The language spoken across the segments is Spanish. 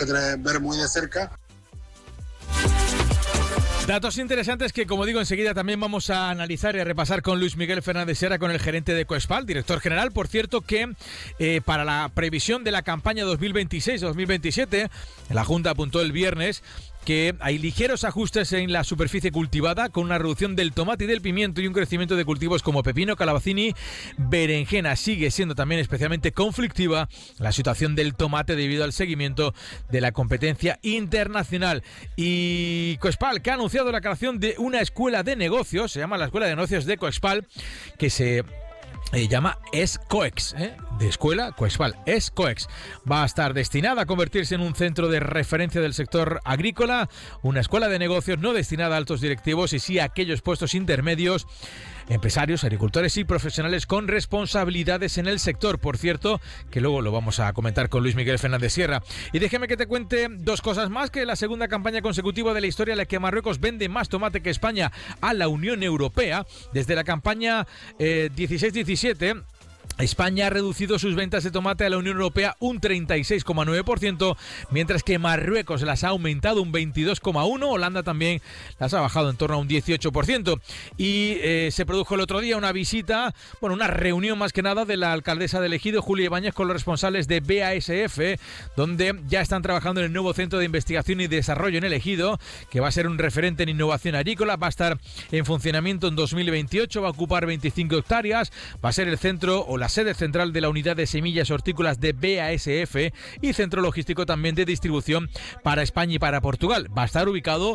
que ver muy de cerca. Datos interesantes que, como digo, enseguida también vamos a analizar y a repasar con Luis Miguel Fernández Sierra, con el gerente de Coespal, director general. Por cierto, que para la previsión de la campaña 2026-2027, la Junta apuntó el viernes que hay ligeros ajustes en la superficie cultivada, con una reducción del tomate y del pimiento y un crecimiento de cultivos como pepino, calabacín y berenjena. Sigue siendo también especialmente conflictiva la situación del tomate debido al seguimiento de la competencia internacional. Y Coespal, que ha anunciado la creación de una escuela de negocios, se llama la Escuela de Negocios de Coespal, que se llama ESCOEX, de escuela Coespal. ESCOEX va a estar destinada a convertirse en un centro de referencia del sector agrícola, una escuela de negocios no destinada a altos directivos y sí a aquellos puestos intermedios, empresarios, agricultores y profesionales con responsabilidades en el sector. Por cierto, que luego lo vamos a comentar con Luis Miguel Fernández Sierra. Y déjeme que te cuente dos cosas más, que la segunda campaña consecutiva de la historia en la que Marruecos vende más tomate que España a la Unión Europea. Desde la campaña 16-17, España ha reducido sus ventas de tomate a la Unión Europea un 36,9%, mientras que Marruecos las ha aumentado un 22,1%, Holanda también las ha bajado en torno a un 18%. Y se produjo el otro día una visita, una reunión más que nada de la alcaldesa de Ejido, Julia Ibáñez, con los responsables de BASF, donde ya están trabajando en el nuevo centro de investigación y desarrollo en el Ejido, que va a ser un referente en innovación agrícola, va a estar en funcionamiento en 2028, va a ocupar 25 hectáreas, va a ser el centro o la sede central de la unidad de semillas hortícolas de BASF y centro logístico también de distribución para España y para Portugal. Va a estar ubicado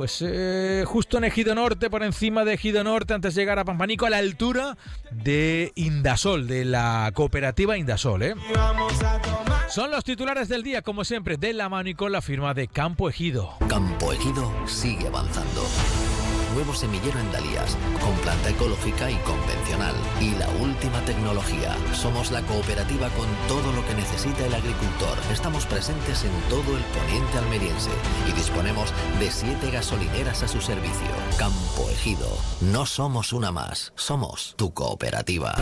justo en Ejido Norte, por encima de Ejido Norte, antes de llegar a Pampanico, a la altura de Indasol, de la cooperativa Indasol. Son los titulares del día, como siempre, de la mano y con la firma de Campo Ejido. Campo Ejido sigue avanzando. Nuevo semillero en Dalías, con planta ecológica y convencional. Y la última tecnología. Somos la cooperativa con todo lo que necesita el agricultor. Estamos presentes en todo el poniente almeriense y disponemos de 7 gasolineras a su servicio. Campo Ejido. No somos una más, somos tu cooperativa.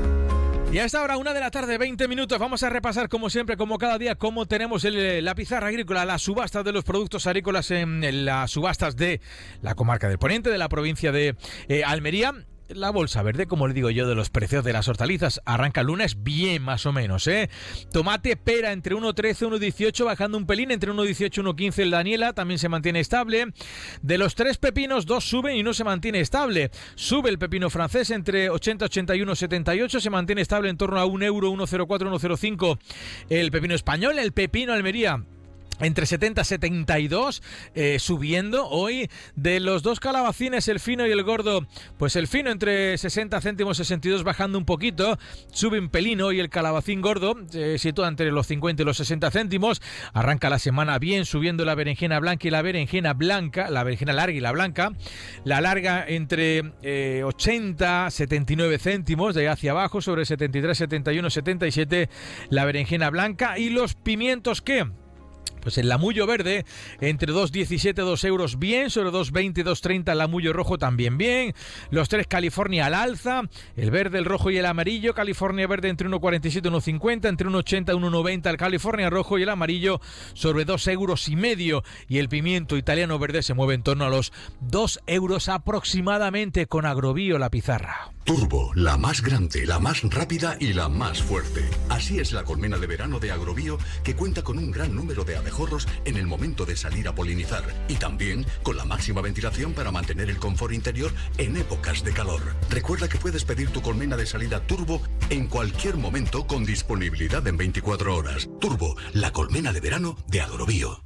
Y a esta hora, 1:20 p.m, vamos a repasar, como siempre, como cada día, cómo tenemos la pizarra agrícola, las subastas de los productos agrícolas en las subastas de la comarca del Poniente, de la provincia de Almería. La bolsa verde, como le digo yo, de los precios de las hortalizas arranca el lunes bien, más o menos, Tomate, pera entre 1,13 y 1,18, bajando un pelín, entre 1,18 y 1,15 el Daniela, también se mantiene estable. De los 3 pepinos, 2 suben y 1 se mantiene estable. Sube el pepino francés entre 80, 81, 78, se mantiene estable en torno a €1, 1,04, 1,05 el pepino español. El pepino Almería entre 70 y 72, subiendo hoy. De los dos calabacines, el fino y el gordo, pues el fino entre 60 céntimos 62, bajando un poquito, sube un pelín hoy el calabacín gordo, se sitúa entre los 50 y los 60 céntimos, arranca la semana bien, subiendo la berenjena blanca y la berenjena blanca, la berenjena larga y la blanca, la larga entre 80, 79 céntimos, de ahí hacia abajo, sobre 73, 71, 77, la berenjena blanca. Y los pimientos, ¿qué? Pues el lamullo verde entre 2,17, 2 euros bien, sobre 2,20, 2,30 el lamullo rojo también bien. Los 3 California al alza, el verde, el rojo y el amarillo. California verde entre 1,47 y 1,50, entre 1,80 y 1,90 el California rojo y el amarillo sobre 2,5 euros. Y el pimiento italiano verde se mueve en torno a los 2 euros aproximadamente. Con Agrobio, la pizarra. Turbo, la más grande, la más rápida y la más fuerte. Así es la colmena de verano de Agrobio, que cuenta con un gran número de abejorros en el momento de salir a polinizar y también con la máxima ventilación para mantener el confort interior en épocas de calor. Recuerda que puedes pedir tu colmena de salida Turbo en cualquier momento con disponibilidad en 24 horas. Turbo, la colmena de verano de Agrobio.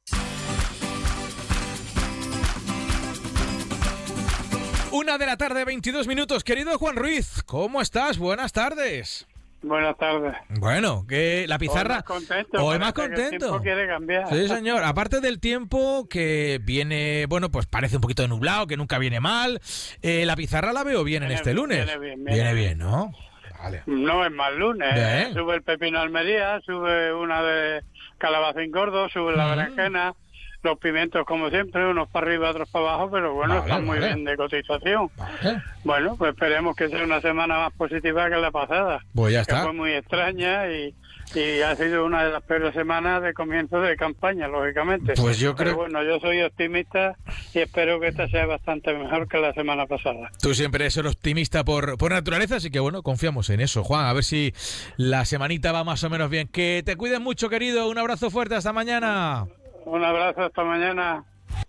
Una de la tarde, 22 minutos. Querido Juan Ruiz, ¿cómo estás? Buenas tardes. Buenas tardes. Bueno, que la pizarra... Hoy más contento. El tiempo quiere cambiar. Sí, señor. Aparte del tiempo que viene, pues parece un poquito nublado, que nunca viene mal, la pizarra la veo bien en este lunes. Viene bien, ¿no? Vale. No es mal lunes. Bien. Sube el pepino Almería, sube una de calabacín gordo, sube la berenjena. Los pimientos, como siempre, unos para arriba, otros para abajo, pero bueno, están muy bien de cotización. Bueno, pues esperemos que sea una semana más positiva que la pasada. Pues ya está. Que fue muy extraña Y ha sido una de las peores semanas de comienzo de campaña, lógicamente. Pues yo creo... Pero bueno, yo soy optimista y espero que esta sea bastante mejor que la semana pasada. Tú siempre eres un optimista por naturaleza, así que bueno, confiamos en eso, Juan. A ver si la semanita va más o menos bien. Que te cuides mucho, querido. Un abrazo fuerte. Hasta mañana. Un abrazo. Hasta mañana.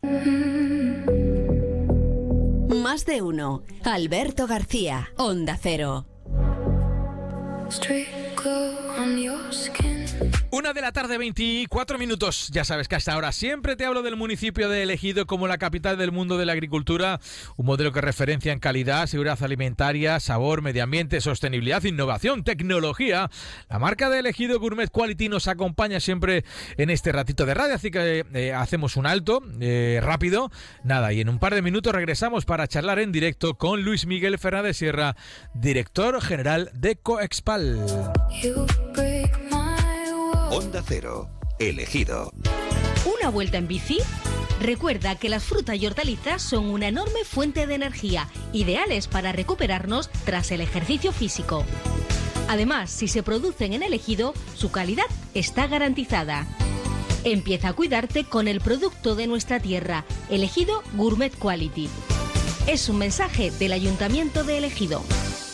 Más de uno. Alberto García, Onda Cero. 1:24 p.m. Ya sabes que hasta ahora siempre te hablo del municipio de Ejido como la capital del mundo de la agricultura, un modelo que referencia en calidad, seguridad alimentaria, sabor, medio ambiente, sostenibilidad, innovación, tecnología. La marca de Ejido Gourmet Quality nos acompaña siempre en este ratito de radio, así que hacemos un alto rápido, nada, y en un par de minutos regresamos para charlar en directo con Luis Miguel Fernández Sierra, director general de Coexpal. Onda Cero, Ejido. ¿Una vuelta en bici? Recuerda que las frutas y hortalizas son una enorme fuente de energía, ideales para recuperarnos tras el ejercicio físico. Además, si se producen en Ejido, su calidad está garantizada. Empieza a cuidarte con el producto de nuestra tierra, Ejido Gourmet Quality. Es un mensaje del Ayuntamiento de Ejido.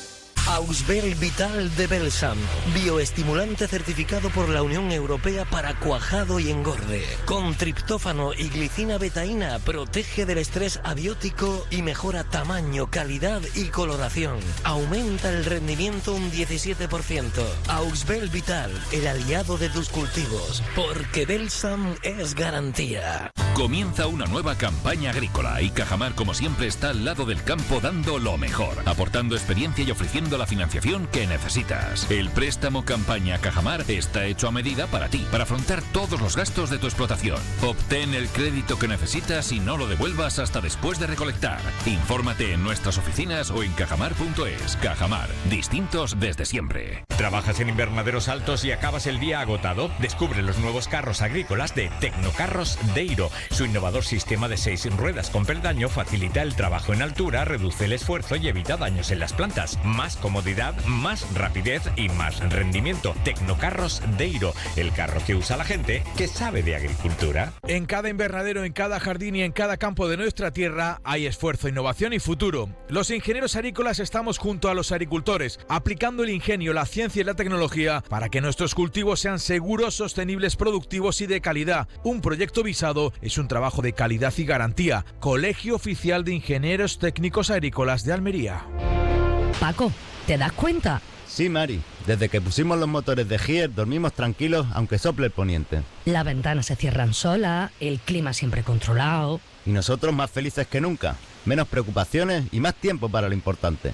Ausbel Vital de Belsam, bioestimulante certificado por la Unión Europea para cuajado y engorde. Con triptófano y glicina betaína, protege del estrés abiótico y mejora tamaño, calidad y coloración. Aumenta el rendimiento un 17%. Ausbel Vital, el aliado de tus cultivos, porque Belsam es garantía. Comienza una nueva campaña agrícola y Cajamar, como siempre, está al lado del campo dando lo mejor, aportando experiencia y ofreciendo la financiación que necesitas. El préstamo campaña Cajamar está hecho a medida para ti, para afrontar todos los gastos de tu explotación. Obtén el crédito que necesitas y no lo devuelvas hasta después de recolectar. Infórmate en nuestras oficinas o en cajamar.es. Cajamar, distintos desde siempre. ¿Trabajas en invernaderos altos y acabas el día agotado? Descubre los nuevos carros agrícolas de Tecnocarros Deiro. Su innovador sistema de 6 ruedas con peldaño facilita el trabajo en altura, reduce el esfuerzo y evita daños en las plantas. Más comodidad, más rapidez y más rendimiento. Tecnocarros Deiro, el carro que usa la gente que sabe de agricultura. En cada invernadero, en cada jardín y en cada campo de nuestra tierra hay esfuerzo, innovación y futuro. Los ingenieros agrícolas estamos junto a los agricultores, aplicando el ingenio, la ciencia y la tecnología para que nuestros cultivos sean seguros, sostenibles, productivos y de calidad. Un proyecto visado es un trabajo de calidad y garantía. Colegio Oficial de Ingenieros Técnicos Agrícolas de Almería. Paco, ¿te das cuenta? Sí, Mari. Desde que pusimos los motores de Gier dormimos tranquilos aunque sople el poniente. Las ventanas se cierran solas, el clima siempre controlado. Y nosotros más felices que nunca. Menos preocupaciones y más tiempo para lo importante.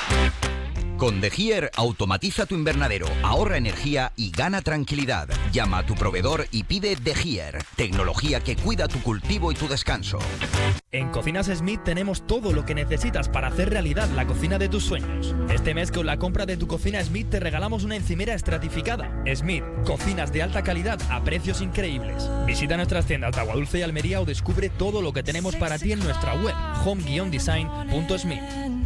Con De Gier automatiza tu invernadero, ahorra energía y gana tranquilidad. Llama a tu proveedor y pide De Gier, tecnología que cuida tu cultivo y tu descanso. En Cocinas Smith tenemos todo lo que necesitas para hacer realidad la cocina de tus sueños. Este mes, con la compra de tu cocina Smith, te regalamos una encimera estratificada. Smith, cocinas de alta calidad a precios increíbles. Visita nuestras tiendas de Aguadulce y Almería o descubre todo lo que tenemos para ti en nuestra web, home-design.smith.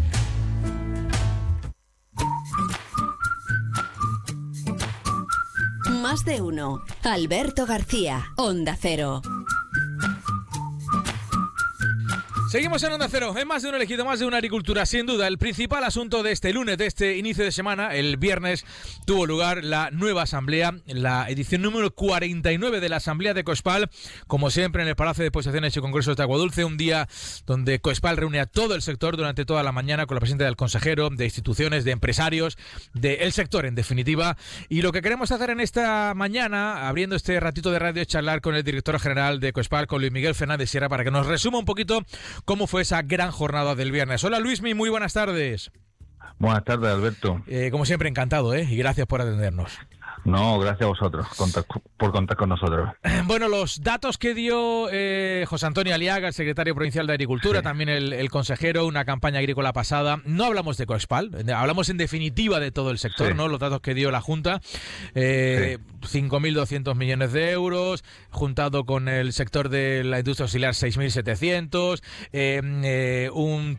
Más de uno. Alberto García, Onda Cero. Seguimos en Onda Cero, en Más de uno Elegido, Más de una Agricultura. Sin duda, el principal asunto de este lunes, de este inicio de semana, el viernes, tuvo lugar la nueva asamblea, la edición número 49 de la asamblea de Coexpal, como siempre en el Palacio de Exposiciones y Congresos de Aguadulce, un día donde Coexpal reúne a todo el sector durante toda la mañana con la presencia del consejero, de instituciones, de empresarios, del sector en definitiva. Y lo que queremos hacer en esta mañana, abriendo este ratito de radio, es charlar con el director general de Coexpal, con Luis Miguel Fernández Sierra, para que nos resuma un poquito cómo fue esa gran jornada del viernes. Hola Luismi, muy buenas tardes. Buenas tardes, Alberto. Como siempre, encantado, y gracias por atendernos. No, gracias a vosotros por contar con nosotros. Bueno, los datos que dio José Antonio Aliaga, el secretario provincial de Agricultura, sí, también el consejero, una campaña agrícola pasada. No hablamos de Coexpal, hablamos en definitiva de todo el sector, sí, ¿no? Los datos que dio la Junta, sí, 5.200 millones de euros, juntado con el sector de la industria auxiliar 6.700, un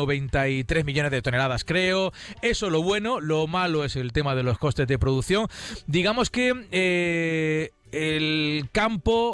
3,93 millones de toneladas, creo. Eso lo bueno, lo malo es el tema de los costes de producción. digamos que el campo